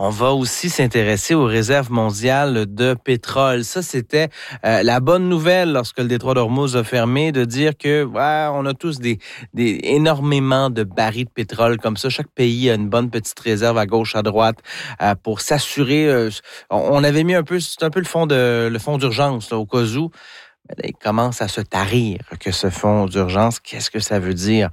On va aussi s'intéresser aux réserves mondiales de pétrole. Ça, c'était la bonne nouvelle lorsque le détroit d'Ormuz a fermé, de dire que on a tous énormément de barils de pétrole comme ça. Chaque pays a une bonne petite réserve à gauche, à droite, pour s'assurer. On avait mis c'est un peu le fonds d'urgence là, au cas où. Il commence à se tarir que ce fonds d'urgence. Qu'est-ce que ça veut dire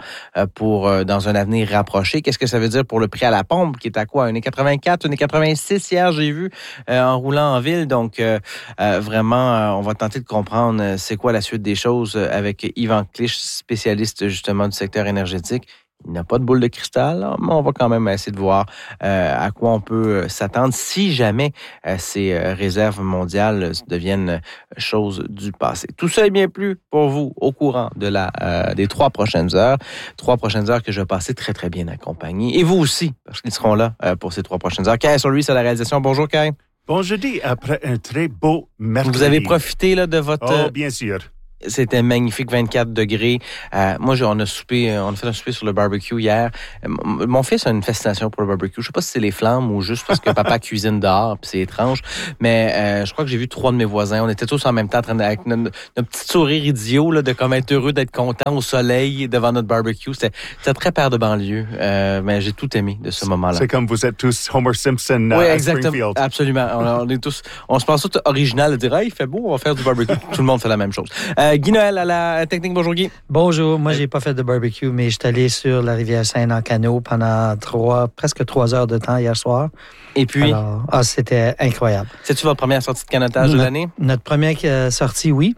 dans un avenir rapproché? Qu'est-ce que ça veut dire pour le prix à la pompe qui est à quoi? 1,84, 1,86 hier, j'ai vu, en roulant en ville. Donc, vraiment, on va tenter de comprendre c'est quoi la suite des choses avec Yvan Clich, spécialiste justement du secteur énergétique. Il n'a pas de boule de cristal, là, mais on va quand même essayer de voir à quoi on peut s'attendre si jamais ces réserves mondiales deviennent choses du passé. Tout ça est bien plus pour vous au courant des 3 prochaines heures. 3 prochaines heures que je vais passer très, très bien accompagné. Et vous aussi, parce qu'ils seront là pour ces 3 prochaines heures. Kai sur lui, c'est la réalisation. Bonjour, Kai. Bon jeudi, après un très beau mercredi. Vous avez profité là, de votre... Oh, bien sûr. C'était magnifique, 24 degrés. Moi, on a fait un souper sur le barbecue hier. Mon fils a une fascination pour le barbecue. Je sais pas si c'est les flammes ou juste parce que papa cuisine dehors, puis c'est étrange. Mais je crois que j'ai vu 3 de mes voisins. On était tous en même temps en train avec notre petit sourire idiot là, de comme être heureux d'être content au soleil devant notre barbecue. C'était très père de banlieue. Mais j'ai tout aimé de ce moment-là. C'est comme vous êtes tous Homer Simpson oui, à Springfield. Absolument. On se pense tout original de dire il fait beau, on va faire du barbecue. Tout le monde fait la même chose. Guy Noël à la technique. Bonjour Guy. Bonjour. Moi, j'ai pas fait de barbecue, mais je suis allé sur la rivière Seine en canot pendant presque 3 heures de temps hier soir. Et puis? Alors, c'était incroyable. C'est-tu votre première sortie de canotage de l'année? Notre première sortie, oui.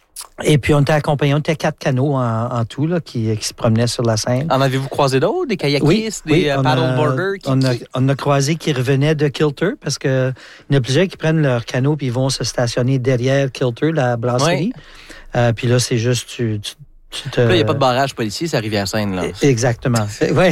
Et puis, on était accompagnés, on était 4 canots en tout là, qui se promenaient sur la Seine. En avez-vous croisé d'autres? Des kayakistes, des paddleboarders? On a croisé qui revenaient de Kilter parce qu'il y en a plusieurs qui prennent leur canot puis ils vont se stationner derrière Kilter, la brasserie. Oui. Puis là, c'est juste... Là, il n'y a pas de barrage policier, c'est à Rivière-Seine. Là. Exactement. Oui.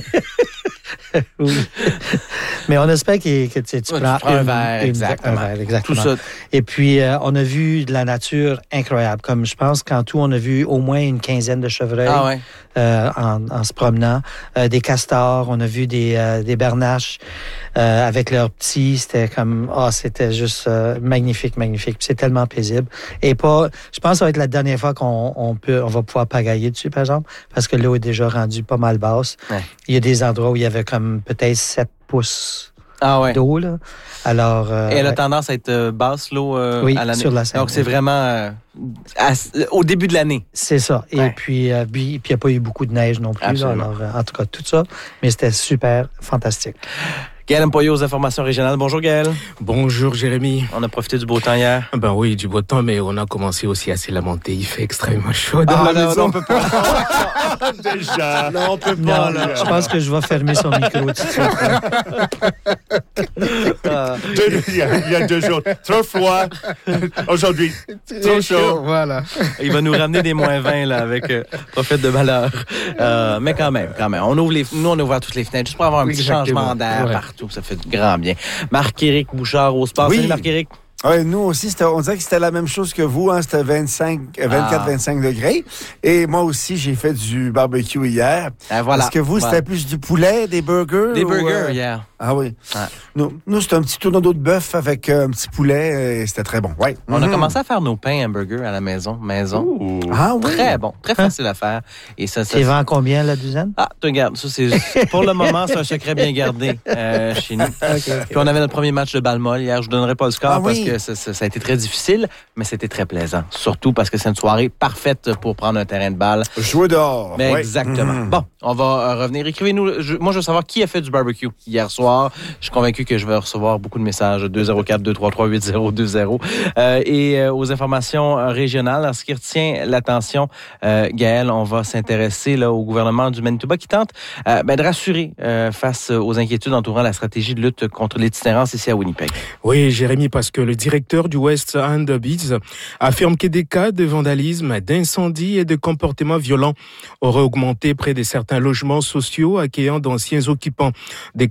Oui. Mais on espère que tu prends un verre, exactement. Un verre, exactement. Tout ça. Et puis, on a vu de la nature incroyable. Comme je pense qu'en tout, on a vu au moins une 15aine de chevreuils en se promenant. Des castors, on a vu des bernaches avec leurs petits. C'était comme... c'était juste magnifique, magnifique. Puis c'est tellement paisible. Et je pense que ça va être la dernière fois qu'on va pouvoir pagailler dessus, par exemple, parce que l'eau est déjà rendue pas mal basse. Ouais. Il y a des endroits où il y avait comme peut-être 7 pouces d'eau. Là. Alors, et elle a tendance à être basse, l'eau, oui, à l'année. Sur la Seine. Donc, c'est vraiment au début de l'année. C'est ça. Et puis, il n'y a pas eu beaucoup de neige non plus. Là, alors, en tout cas, tout ça. Mais c'était super fantastique. Gaël Empoyo aux informations régionales. Bonjour Gaël. Bonjour Jérémy. On a profité du beau temps hier. Ben oui, du beau temps, mais on a commencé aussi à se lamenter. Il fait extrêmement chaud dans la maison. Non, on peut pas. Déjà. Non, on peut pas. Non, je pense que je vais fermer son micro tout de suite. Il y a 2 jours. Trop froid. Aujourd'hui, trop chaud. Voilà. Il va nous ramener des moins 20 là, avec prophète de malheur. Mais quand même. On a ouvert toutes les fenêtres juste pour avoir un petit changement d'air partout. Ça fait du grand bien. Marc-Éric Bouchard au sport. Oui. Salut Marc-Éric. Oui, nous aussi, on dirait que c'était la même chose que vous. Hein, c'était 24-25 degrés. Et moi aussi, j'ai fait du barbecue hier. Voilà. Est-ce que vous, c'était plus du poulet, des burgers? Des burgers hier. Ah oui. Nous c'était un petit tourneau d'eau de bœuf avec un petit poulet et c'était très bon. Ouais. On a commencé à faire nos pains hamburgers à la maison. Ouh. Ah oui. Très bon. Très facile à faire. Et ça c'est vend combien la douzaine? Tu regardes. Ça, pour le moment, c'est un secret bien gardé chez nous. Okay. Puis on avait notre premier match de balle molle hier. Je ne donnerai pas le score parce que ça a été très difficile, mais c'était très plaisant. Surtout parce que c'est une soirée parfaite pour prendre un terrain de balle. Jouer dehors. Mais exactement. Bon, on va revenir. Écrivez-nous. Moi, je veux savoir qui a fait du barbecue hier soir. Je suis convaincu que je vais recevoir beaucoup de messages. 204-233-8020. Et aux informations régionales, ce qui retient l'attention, Gaël, on va s'intéresser là, au gouvernement du Manitoba qui tente de rassurer face aux inquiétudes entourant la stratégie de lutte contre l'itinérance ici à Winnipeg. Oui, Jérémy, parce que le directeur du West End Beach affirme que des cas de vandalisme, d'incendie et de comportements violents auraient augmenté près de certains logements sociaux accueillant d'anciens occupants des campements.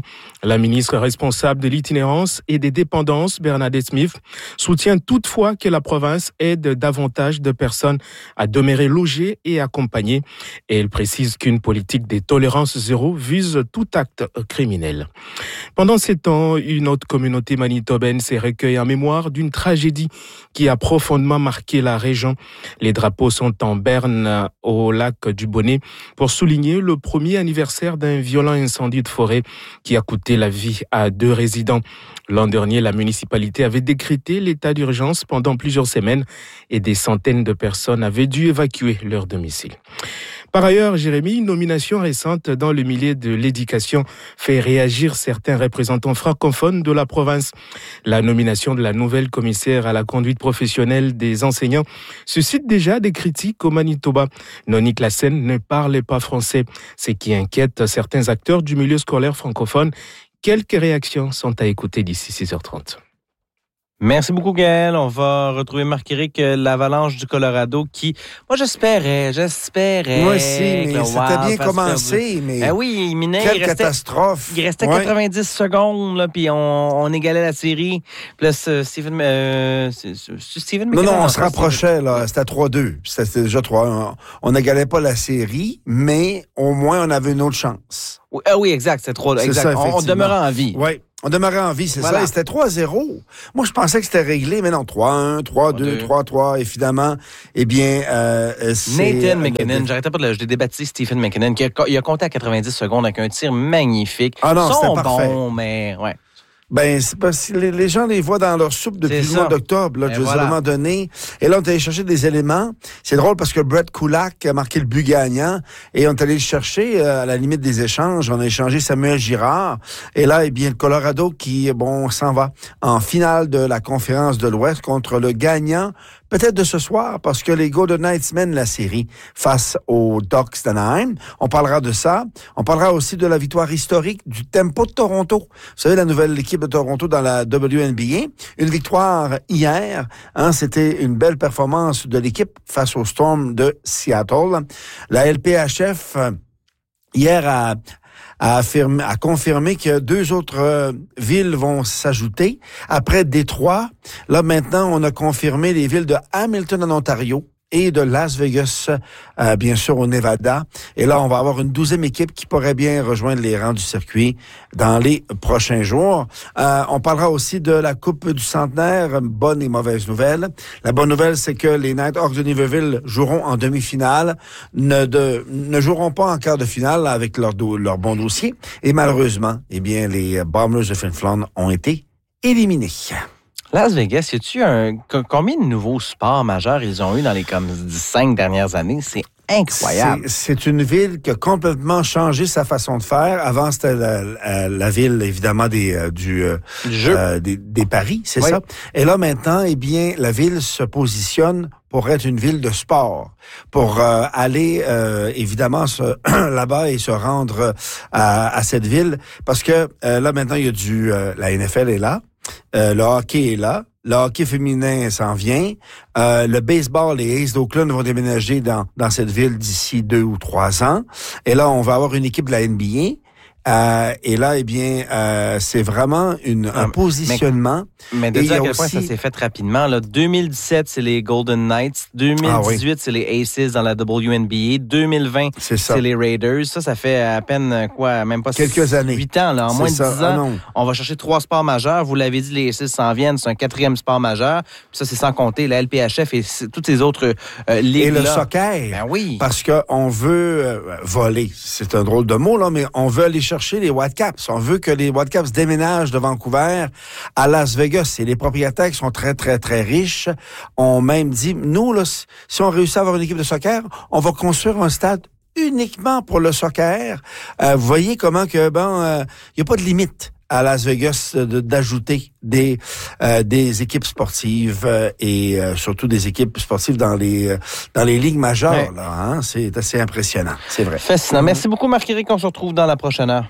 La ministre responsable de l'itinérance et des dépendances, Bernadette Smith, soutient toutefois que la province aide davantage de personnes à demeurer logées et accompagnées. Et elle précise qu'une politique de tolérance zéro vise tout acte criminel. Pendant ces temps, une autre communauté manitobaine s'est recueillie en mémoire d'une tragédie qui a profondément marqué la région. Les drapeaux sont en berne au lac du Bonnet pour souligner le premier anniversaire d'un violent incendie de forêt qui a coûté la vie à 2 résidents. L'an dernier, la municipalité avait décrété l'état d'urgence pendant plusieurs semaines et des centaines de personnes avaient dû évacuer leur domicile. Par ailleurs, Jérémy, une nomination récente dans le milieu de l'éducation fait réagir certains représentants francophones de la province. La nomination de la nouvelle commissaire à la conduite professionnelle des enseignants suscite déjà des critiques au Manitoba. Nonique Lassène ne parle pas français, ce qui inquiète certains acteurs du milieu scolaire francophone. Quelques réactions sont à écouter d'ici 6h30. Merci beaucoup, Gaël. On va retrouver Marc-Éric, l'Avalanche du Colorado qui, moi, j'espérais. Moi aussi, mais c'était bien commencé, mais oui, il minait, quelle catastrophe. Il restait 90 secondes, là, puis on égalait la série. Puis là, Stephen McKinnon. Non, on se rapprochait, là. C'était 3-2. C'était déjà 3-1. On n'égalait pas la série, mais au moins, on avait une autre chance. Oui, exact. C'était 3-2. Exact. Ça, on demeurait en vie. Oui. On demeurait en vie, c'est ça. Et c'était 3-0. Moi, je pensais que c'était réglé, mais non, 3-1, 3-2, 3-3. Et finalement, eh bien, c'est... Nathan McKinnon, j'arrêtais pas de le débaptiser Stephen McKinnon, il a compté à 90 secondes avec un tir magnifique. Ah non, c'était parfait. Bon, mais ouais. Ben, c'est parce que les gens les voient dans leur soupe depuis le mois d'octobre, là, à un moment donné. Et là, on est allé chercher des éléments. C'est drôle parce que Brett Kulak a marqué le but gagnant et on est allé le chercher à la limite des échanges. On a échangé Samuel Girard. Et là, eh bien, le Colorado qui, s'en va en finale de la conférence de l'Ouest contre le gagnant peut-être de ce soir, parce que les Golden Knights mènent la série face aux Ducks d'Anaheim. On parlera de ça. On parlera aussi de la victoire historique du Tempo de Toronto. Vous savez, la nouvelle équipe de Toronto dans la WNBA. Une victoire hier. C'était une belle performance de l'équipe face au Storm de Seattle. La LPHF, hier, a confirmé que 2 autres villes vont s'ajouter. Après Détroit, là maintenant, on a confirmé les villes de Hamilton en Ontario et de Las Vegas, bien sûr, au Nevada. Et là, on va avoir une 12e équipe qui pourrait bien rejoindre les rangs du circuit dans les prochains jours. On parlera aussi de la Coupe du Centenaire, bonne et mauvaise nouvelle. La bonne nouvelle, c'est que les Nighthawks de Niverville joueront en demi-finale, ne joueront pas en quart de finale avec leur bon dossier. Et malheureusement, eh bien, les Bombers de Flin Flon ont été éliminés. Las Vegas, y a-tu combien de nouveaux sports majeurs ils ont eu dans les 5 dernières années? C'est incroyable. C'est une ville qui a complètement changé sa façon de faire. Avant, c'était la ville, évidemment, des paris, c'est ça. Et là, maintenant, eh bien, la ville se positionne pour être une ville de sport, pour aller, évidemment, là-bas et se rendre à cette ville. Parce que là, maintenant, il y a la NFL est là. Le hockey est là. Le hockey féminin s'en vient. Le baseball, les Aces d'Oakland vont déménager dans cette ville d'ici 2 ou 3 ans. Et là, on va avoir une équipe de la NBA. Et là, eh bien, c'est vraiment un positionnement. Mais de dire à quel point ça s'est fait rapidement. Là, 2017, c'est les Golden Knights. 2018, c'est les Aces dans la WNBA. 2020, c'est les Raiders. Ça fait à peine, même pas quelques années. 8 ans. Là. En moins de 10 ans, on va chercher 3 sports majeurs. Vous l'avez dit, les Aces s'en viennent. C'est un 4e sport majeur. Puis ça, c'est sans compter la LPHF et toutes ces autres ligues. Et le soccer. Ben oui. Parce qu'on veut voler. C'est un drôle de mot, là, mais on veut aller chercher les Whitecaps. On veut que les Whitecaps déménagent de Vancouver à Las Vegas. Et les propriétaires qui sont très, très, très riches ont même dit, nous, là, si on réussit à avoir une équipe de soccer, on va construire un stade uniquement pour le soccer. Vous voyez comment que, il n'y a pas de limite à Las Vegas d'ajouter des équipes sportives et surtout des équipes sportives dans les ligues majeures. Là, hein? C'est assez impressionnant, c'est vrai. Fascinant. Merci beaucoup, Marc-Éric. On se retrouve dans la prochaine heure.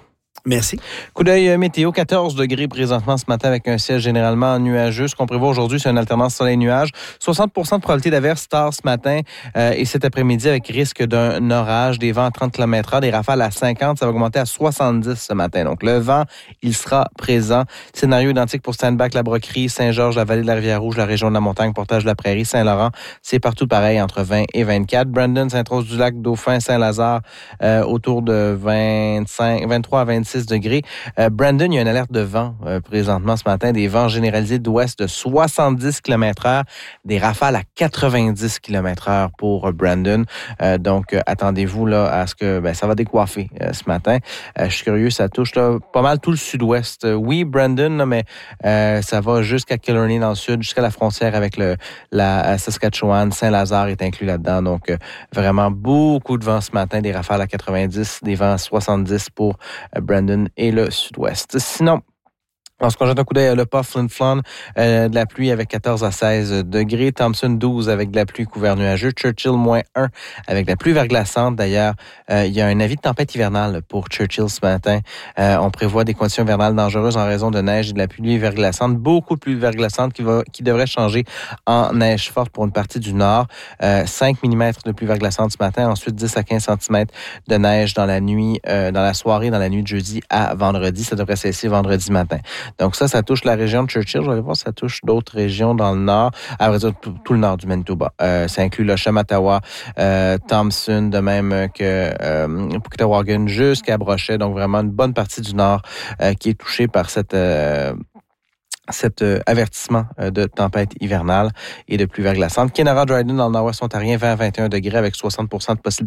Merci. Coup d'œil météo, 14 degrés présentement ce matin avec un ciel généralement nuageux. Ce qu'on prévoit aujourd'hui, c'est une alternance soleil-nuage. 60 de probabilité d'averse tard ce matin et cet après-midi avec risque d'un orage, des vents à 30 km/h, des rafales à 50. Ça va augmenter à 70 ce matin. Donc, le vent, il sera présent. Scénario identique pour Stanback, la Broquerie, Saint-Georges, la vallée de la Rivière-Rouge, la région de la Montagne, Portage de la Prairie, Saint-Laurent. C'est partout pareil, entre 20 et 24. Brandon, Sainte-Rose-du-Lac, Dauphin, Saint-Lazare, autour de 23 à 26 degrés. Brandon, il y a une alerte de vent présentement ce matin, des vents généralisés d'ouest de 70 km/h, des rafales à 90 km/h pour Brandon. Donc, attendez-vous là à ce que ça va décoiffer ce matin. Je suis curieux, ça touche là, pas mal tout le sud-ouest. Oui, Brandon, là, mais ça va jusqu'à Killarney dans le sud, jusqu'à la frontière avec la Saskatchewan. Saint-Lazare est inclus là-dedans. Donc, vraiment beaucoup de vent ce matin, des rafales à 90, des vents à 70 pour Brandon et le sud-ouest. Sinon, lorsqu'on jette un coup d'œil à Le Pas, Flin Flon, de la pluie avec 14 à 16 degrés. Thompson, 12 avec de la pluie couvert nuageux. Churchill, -1 avec de la pluie verglaçante. D'ailleurs, il y a un avis de tempête hivernale pour Churchill ce matin. On prévoit des conditions hivernales dangereuses en raison de neige et de la pluie verglaçante. Beaucoup de pluie verglaçante qui devrait changer en neige forte pour une partie du nord. 5 mm de pluie verglaçante ce matin. Ensuite, 10 à 15 cm de neige dans la nuit, dans la soirée, dans la nuit de jeudi à vendredi. Ça devrait cesser vendredi matin. Donc ça touche la région de Churchill. Je vais aller voir, ça touche d'autres régions dans le nord. À vrai dire, tout le nord du Manitoba. Ça inclut le Shamattawa, Thompson, de même que Puketawagan jusqu'à Brochet. Donc vraiment une bonne partie du nord qui est touchée par cet avertissement de tempête hivernale et de pluie verglaçante. Kenora Dryden dans le nord-ouest ontarien, 20 à 21 degrés avec 60 de possibilité